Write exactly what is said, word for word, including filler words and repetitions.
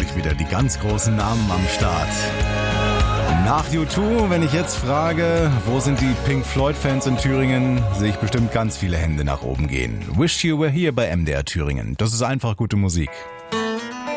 natürlich wieder die ganz großen Namen am Start. Nach U zwei, wenn ich jetzt frage, wo sind die Pink Floyd-Fans in Thüringen, sehe ich bestimmt ganz viele Hände nach oben gehen. Wish You Were Here bei M D R Thüringen. Das ist einfach gute Musik.